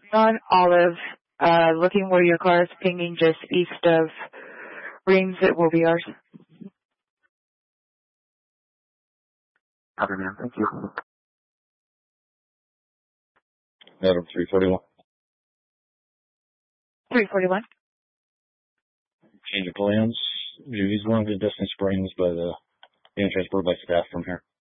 non-olive, looking where your car is pinging just east of Reams. It will be ours. Copy, man. Thank you. Adam 341. 341. Change of plans. He's going to Distant Springs, but being transported by staff from here.